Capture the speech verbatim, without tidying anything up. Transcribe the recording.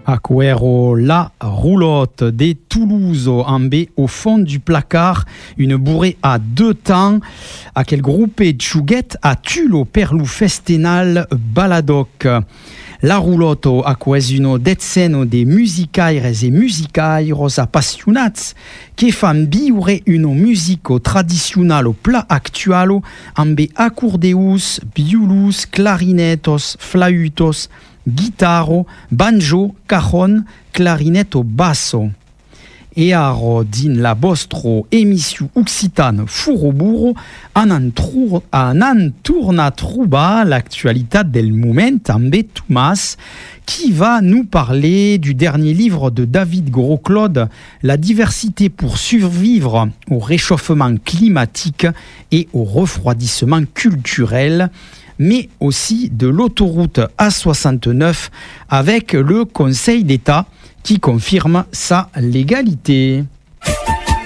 Acuero La Roulotte des Toulouse en B au fond du placard, une bourrée à deux temps, à quel groupe Tchouguette à Tulo Perlou Festenal Baladoc. La Roulotte acquesino dezzeno de musicaires e musicairos appassionats che fan viure uno musico tradizionale pla actualo amb accordeus, violus, clarinetos, flautos, guitaro, banjo, cajon, clarinetto basso. E aro din la vostro émission occitane Furoburo an an, an an tourna trouba l'actualité del moment amb Thomas qui va nous parler du dernier livre de David Gros-Claude, La diversité pour survivre au réchauffement climatique et au refroidissement culturel, mais aussi de l'autoroute A soixante-neuf avec le Conseil d'État qui confirme sa légalité.